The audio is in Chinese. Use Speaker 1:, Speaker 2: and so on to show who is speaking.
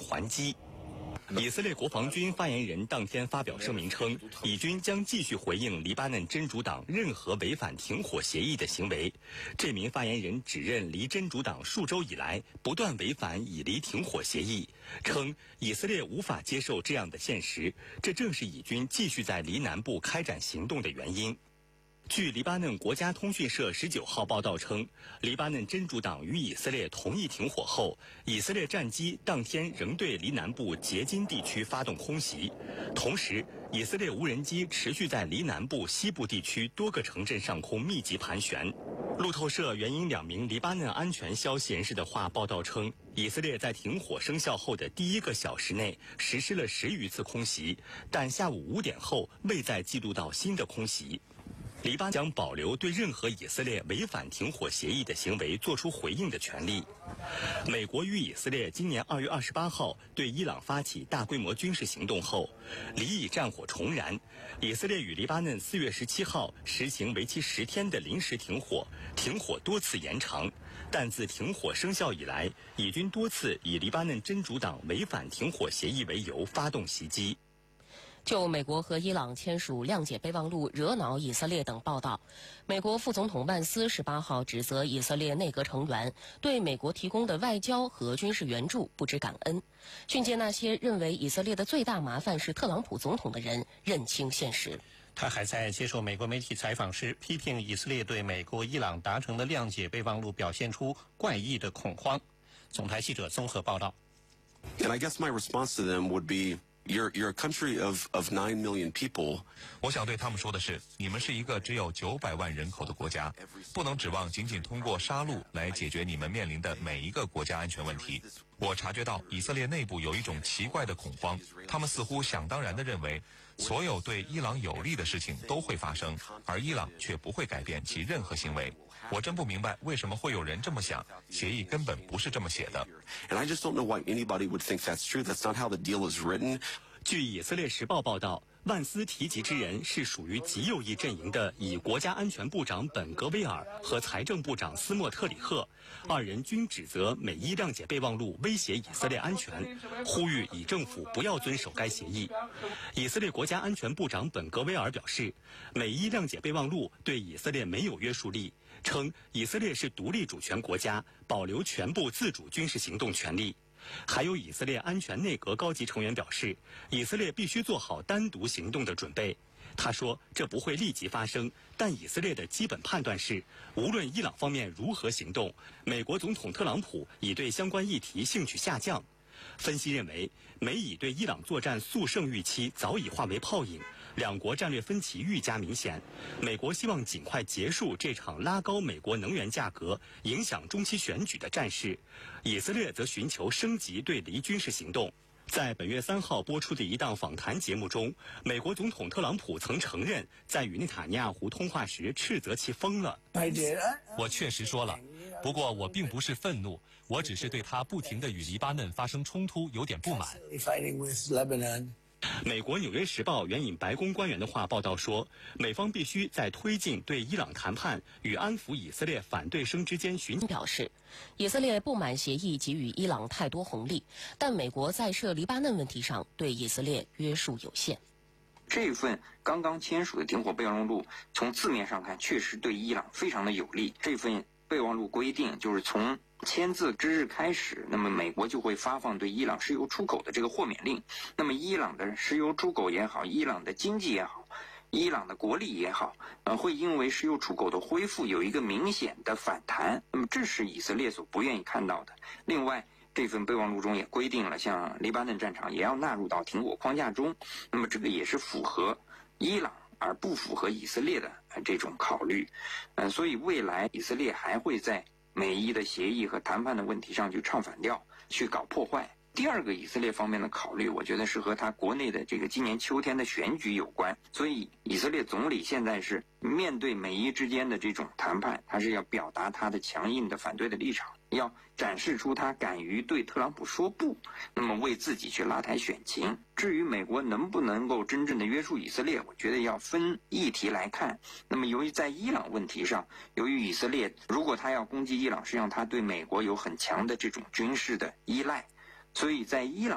Speaker 1: 还击。以色列国防军发言人当天发表声明称，以军将继续回应黎巴嫩真主党任何违反停火协议的行为。这名发言人指认黎真主党数周以来不断违反以黎停火协议，称以色列无法接受这样的现实，这正是以军继续在黎南部开展行动的原因。据黎巴嫩国家通讯社19号报道称，黎巴嫩真主党与以色列同意停火后，以色列战机当天仍对黎南部杰金地区发动空袭，同时以色列无人机持续在黎南部西部地区多个城镇上空密集盘旋。路透社援引2名黎巴嫩安全消息人士的话报道称，以色列在停火生效后的第1个小时内实施了10余次空袭，但下午5点后未再记录到新的空袭。黎巴嫩将保留对任何以色列违反停火协议的行为作出回应的权利。美国与以色列今年2月28号对伊朗发起大规模军事行动后，黎以战火重燃。以色列与黎巴嫩4月17号实行为期10天的临时停火，停火多次延长。但自停火生效以来，以军多次以黎巴嫩真主党违反停火协议为由发动袭击。
Speaker 2: 就美国和伊朗签署谅解备忘录惹恼以色列等报道，美国副总统万斯18号指责以色列内阁成员对美国提供的外交和军事援助不知感恩，训诫那些认为以色列的最大麻烦是特朗普总统的人认清现实。
Speaker 3: 他还在接受美国媒体采访时批评以色列对美国、伊朗达成的谅解备忘录表现出怪异的恐慌。总台记者综合报道。
Speaker 4: And I guess my response to them would be,You're a country of 9 million people.
Speaker 5: 我想对他们说的是，你们是一个只有900万人口的国家，不能指望仅仅通过杀戮来解决你们面临的每一个国家安全问题。我察觉到以色列内部有一种奇怪的恐慌，他们似乎想当然地认为，所有对伊朗有利的事情都会发生，而伊朗却不会改变其任何行为。我真不明白为什么会有人这么想，协议根本不是这么写的。
Speaker 4: And I just don't know why anybody would think that's true. That's not how the deal is written.
Speaker 1: 据以色列时报报道，万斯提及之人是属于极右翼阵营的以国家安全部长本格威尔和财政部长斯莫特里赫，二人均指责美伊谅解备忘录威胁以色列安全，呼吁以政府不要遵守该协议。以色列国家安全部长本格威尔表示，美伊谅解备忘录对以色列没有约束力，称以色列是独立主权国家，保留全部自主军事行动权利。还有以色列安全内阁高级成员表示，以色列必须做好单独行动的准备。他说，这不会立即发生，但以色列的基本判断是，无论伊朗方面如何行动，美国总统特朗普已对相关议题兴趣下降。分析认为，美以对伊朗作战速胜预期早已化为泡影，两国战略分歧愈加明显。美国希望尽快结束这场拉高美国能源价格、影响中期选举的战事，以色列则寻求升级对黎军事行动。在本月3号播出的一档访谈节目中，美国总统特朗普曾承认，在与内塔尼亚胡通话时斥责其疯了。
Speaker 6: 我确实说了，不过我并不是愤怒，我只是对他不停地与黎巴嫩发生冲突有点不满。
Speaker 1: 美国《纽约时报》援引白宫官员的话报道说，美方必须在推进对伊朗谈判与安抚以色列反对声之间
Speaker 2: 表示，以色列不满协议给予伊朗太多红利，但美国在涉黎巴嫩问题上对以色列约束有限。
Speaker 7: 这份刚刚签署的停火备忘录，从字面上看确实对伊朗非常的有利。这份备忘录规定，就是从签字之日开始，那么美国就会发放对伊朗石油出口的这个豁免令。那么伊朗的石油出口也好，伊朗的经济也好，伊朗的国力也好，会因为石油出口的恢复有一个明显的反弹。那么这是以色列所不愿意看到的。另外，这份备忘录中也规定了，像黎巴嫩战场也要纳入到停火框架中。那么这个也是符合伊朗而不符合以色列的这种考虑。所以未来以色列还会在美伊的协议和谈判的问题上去唱反调，去搞破坏。第二个以色列方面的考虑，我觉得是和他国内的这个今年秋天的选举有关。所以以色列总理现在是面对美伊之间的这种谈判，他是要表达他的强硬的反对的立场，要展示出他敢于对特朗普说不，那么为自己去拉抬选情。至于美国能不能够真正的约束以色列，我觉得要分议题来看。那么由于在伊朗问题上，由于以色列如果他要攻击伊朗，实际上他对美国有很强的这种军事的依赖，所以在伊朗